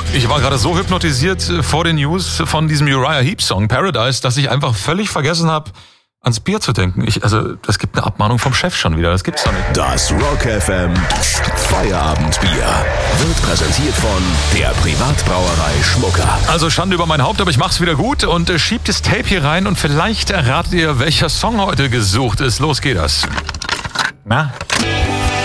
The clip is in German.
Ich war gerade so hypnotisiert vor den News von diesem Uriah Heep Song Paradise, dass ich einfach völlig vergessen habe, ans Bier zu denken. Das gibt eine Abmahnung vom Chef schon wieder. Das gibt's doch nicht. Das Rock FM Feierabendbier wird präsentiert von der Privatbrauerei Schmucker. Also Schande über mein Haupt, aber ich mach's wieder gut und schiebt das Tape hier rein und vielleicht erratet ihr, welcher Song heute gesucht ist. Los geht das. Na?